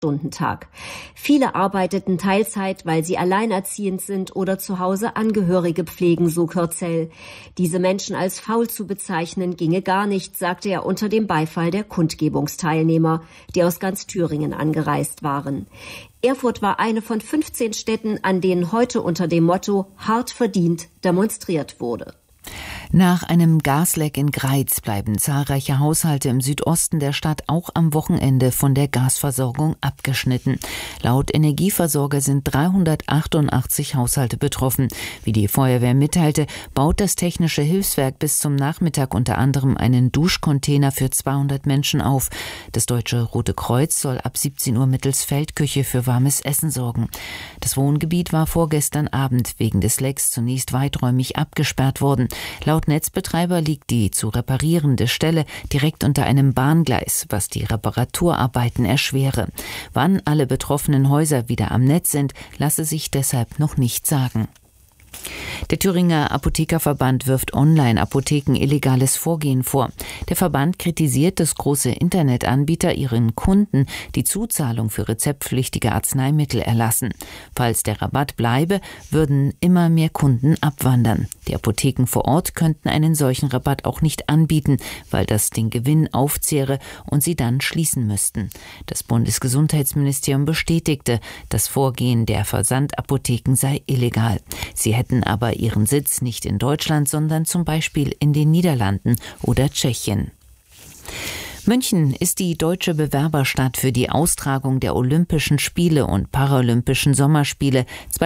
8-Stunden-Tag. Viele arbeiteten Teilzeit, weil sie alleinerziehend sind oder zu Hause Angehörige pflegen, so Kürzel. Diese Menschen als faul zu bezeichnen, ginge gar nicht, sagte er unter dem Beifall der Kundgebungsteilnehmer, die aus ganz Thüringen angereist waren. Erfurt war eine von 15 Städten, an denen heute unter dem Motto »Hart verdient« demonstriert wurde. Nach einem Gasleck in Greiz bleiben zahlreiche Haushalte im Südosten der Stadt auch am Wochenende von der Gasversorgung abgeschnitten. Laut Energieversorger sind 388 Haushalte betroffen. Wie die Feuerwehr mitteilte, baut das Technische Hilfswerk bis zum Nachmittag unter anderem einen Duschcontainer für 200 Menschen auf. Das Deutsche Rote Kreuz soll ab 17 Uhr mittels Feldküche für warmes Essen sorgen. Das Wohngebiet war vorgestern Abend wegen des Lecks zunächst weiträumig abgesperrt worden. Laut Netzbetreiber liegt die zu reparierende Stelle direkt unter einem Bahngleis, was die Reparaturarbeiten erschwere. Wann alle betroffenen Häuser wieder am Netz sind, lasse sich deshalb noch nicht sagen. Der Thüringer Apothekerverband wirft Online-Apotheken illegales Vorgehen vor. Der Verband kritisiert, dass große Internetanbieter ihren Kunden die Zuzahlung für rezeptpflichtige Arzneimittel erlassen. Falls der Rabatt bleibe, würden immer mehr Kunden abwandern. Die Apotheken vor Ort könnten einen solchen Rabatt auch nicht anbieten, weil das den Gewinn aufzehre und sie dann schließen müssten. Das Bundesgesundheitsministerium bestätigte, das Vorgehen der Versandapotheken sei illegal. Sie hätten aber ihren Sitz nicht in Deutschland, sondern zum Beispiel in den Niederlanden oder Tschechien. München ist die deutsche Bewerberstadt für die Austragung der Olympischen Spiele und Paralympischen Sommerspiele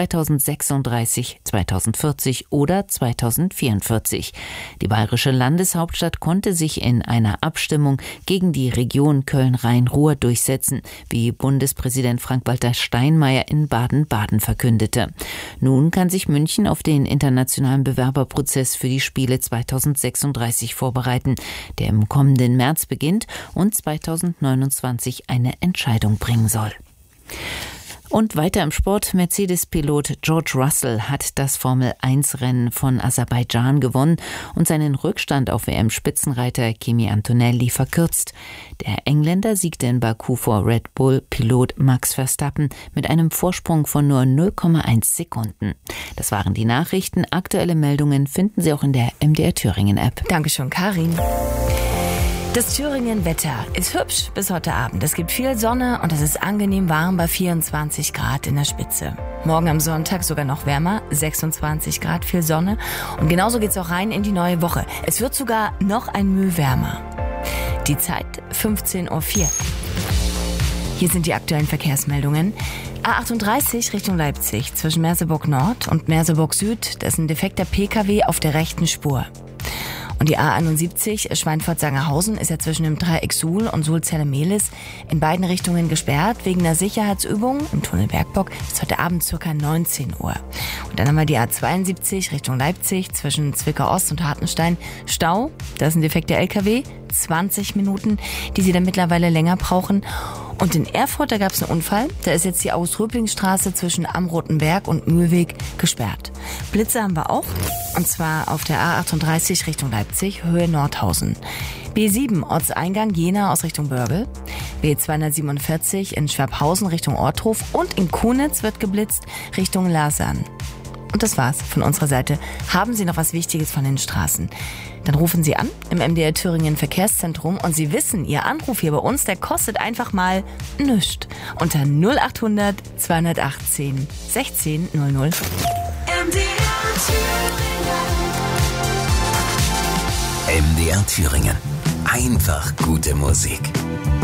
2036, 2040 oder 2044. Die bayerische Landeshauptstadt konnte sich in einer Abstimmung gegen die Region Köln-Rhein-Ruhr durchsetzen, wie Bundespräsident Frank-Walter Steinmeier in Baden-Baden verkündete. Nun kann sich München auf den internationalen Bewerberprozess für die Spiele 2036 vorbereiten, der im kommenden März beginnt und 2029 eine Entscheidung bringen soll. Und weiter im Sport, Mercedes-Pilot George Russell hat das Formel-1-Rennen von Aserbaidschan gewonnen und seinen Rückstand auf WM-Spitzenreiter Kimi Antonelli verkürzt. Der Engländer siegte in Baku vor Red Bull-Pilot Max Verstappen mit einem Vorsprung von nur 0,1 Sekunden. Das waren die Nachrichten. Aktuelle Meldungen finden Sie auch in der MDR Thüringen-App. Dankeschön, Karin. Das Thüringen-Wetter ist hübsch bis heute Abend. Es gibt viel Sonne und es ist angenehm warm bei 24 Grad in der Spitze. Morgen am Sonntag sogar noch wärmer, 26 Grad, viel Sonne. Und genauso geht's auch rein in die neue Woche. Es wird sogar noch ein Mühe wärmer. Die Zeit 15:04 Uhr. Hier sind die aktuellen Verkehrsmeldungen. A38 Richtung Leipzig zwischen Merseburg Nord und Merseburg Süd. Das ist ein defekter PKW auf der rechten Spur. Und die A71 Schweinfurt-Sangerhausen ist ja zwischen dem Dreieck Suhl und Suhl-Zelle-Mehlis in beiden Richtungen gesperrt wegen einer Sicherheitsübung im Tunnel Bergbock bis heute Abend ca. 19 Uhr. Und dann haben wir die A72 Richtung Leipzig zwischen Zwickau Ost und Hartenstein. Stau, das ist ein defekter LKW, 20 Minuten, die Sie dann mittlerweile länger brauchen. Und in Erfurt, da gab es einen Unfall. Da ist jetzt die August-Röblings-Straße zwischen Am Roten Berg und Mühlweg gesperrt. Blitze haben wir auch. Und zwar auf der A38 Richtung Leipzig, Höhe Nordhausen. B7 Ortseingang Jena aus Richtung Börgel. B247 in Schwabhausen Richtung Orthof. Und in Kunitz wird geblitzt Richtung Lasern. Und das war's von unserer Seite. Haben Sie noch was Wichtiges von den Straßen? Dann rufen Sie an im MDR Thüringen Verkehrszentrum und Sie wissen, Ihr Anruf hier bei uns, der kostet einfach mal nichts. Unter 0800 218 16 00. MDR Thüringen. MDR Thüringen. Einfach gute Musik.